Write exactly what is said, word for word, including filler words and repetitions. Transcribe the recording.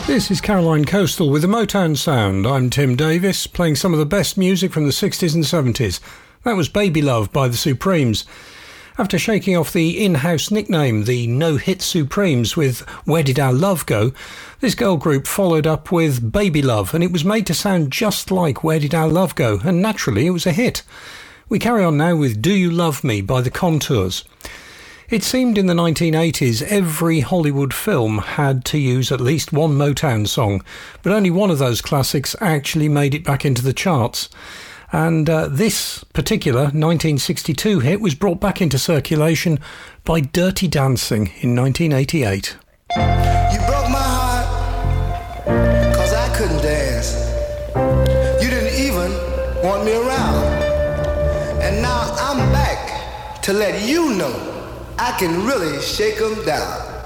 This is Caroline Coastal with the Motown Sound. I'm Tim Davis, playing some of the best music from the sixties and seventies. That was Baby Love by the Supremes. After shaking off the in-house nickname, the No-Hit Supremes, with Where Did Our Love Go?, this girl group followed up with Baby Love, and it was made to sound just like Where Did Our Love Go?, and naturally it was a hit. We carry on now with Do You Love Me by the Contours. It seemed in the nineteen eighties every Hollywood film had to use at least one Motown song, but only one of those classics actually made it back into the charts. And uh, this particular nineteen sixty-two hit was brought back into circulation by Dirty Dancing in nineteen eighty-eight. You broke my heart, cause I couldn't dance. You didn't even want me around. And now I'm back to let you know I can really shake 'em down.